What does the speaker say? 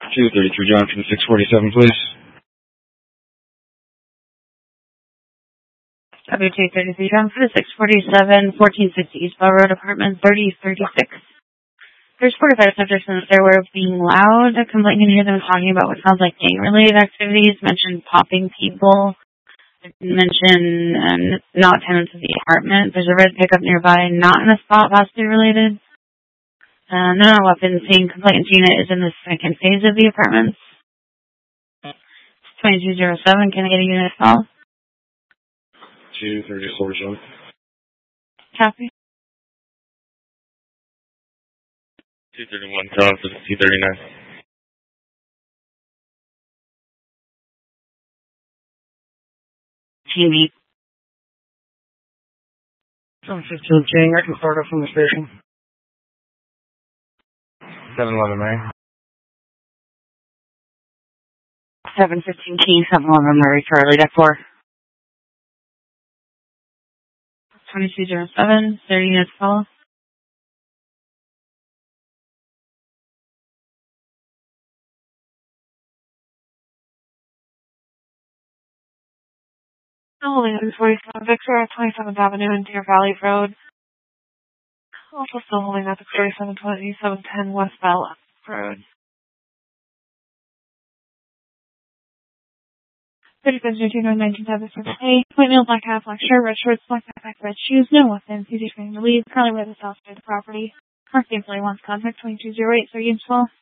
233 Johnson, 647, please. W233 Johnson, 647, 1460 East Bell Road, apartment 3036. There's 45 subjects in the stairway being loud. A complaint can hear them talking about what sounds like gang-related activities, mentioned popping people, mention not tenants of the apartment. There's a red pickup nearby, not in a spot possibly related. No weapons. Same complaints unit is in the second phase of the apartments. 2207, can I get a unit call? 234, Copy. 231 Johnson, 239. TV. 715 King, I can start up from the station. 711 Mary. 715 King, 711 Murray, Charlie, deck 4. 2207, 30 units call. Holding on 47 Victor at 27th Avenue and Deer Valley Road. Also still holding at the 3710 West Bell Road. 3502-1977. White male, black hat, black shirt, red shorts, black backpack, red shoes, no weapons. He's trying to leave. Currently by the south side of the property. Mark the employee wants contact 2208, 30 and 12.